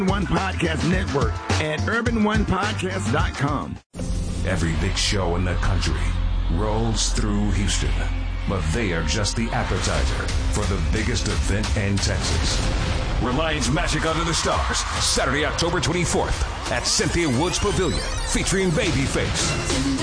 One Podcast Network at urbanonepodcast.com. Every big show in the country rolls through Houston, but they are just the appetizer for the biggest event in Texas. Reliance Magic Under the Stars, Saturday, October 24th at Cynthia Woods Pavilion, featuring Babyface.